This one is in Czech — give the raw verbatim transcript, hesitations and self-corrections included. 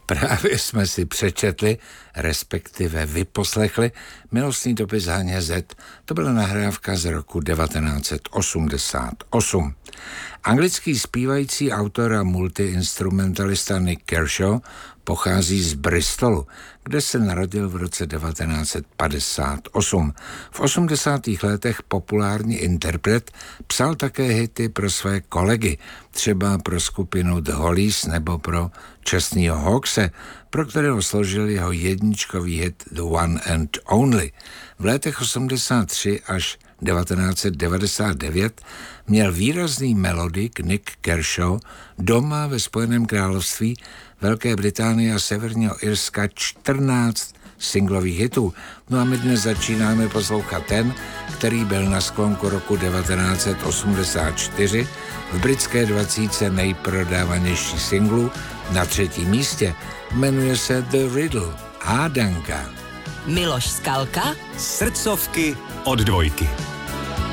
Právě jsme si přečetli, respektive vyposlechli milostný dopis Haně Z. To byla nahrávka z roku devatenáct set osmdesát osm. Anglický zpívající autor a multiinstrumentalista Nick Kershaw pochází z Bristolu, kde se narodil v roce devatenáct set padesát osm. V osmdesátých letech populární interpret, psal také hity pro své kolegy, třeba pro skupinu The Hollies nebo pro Čestnýho Hawkse, pro kterého složil jeho jedničkový hit The One and Only. V letech osmdesát tři až devatenáct set devadesát devět měl výrazný melodik Nick Kershaw doma ve Spojeném království, Velké Británie a Severního Irska čtrnáct singlových hitů. No a my dnes začínáme poslouchat ten, který byl na sklonku roku devatenáct set osmdesát čtyři v britské dvacítce nejprodávanější singlů na třetím místě. Jmenuje se The Riddle, hádanka. Miloš Skalka, srdcovky od dvojky.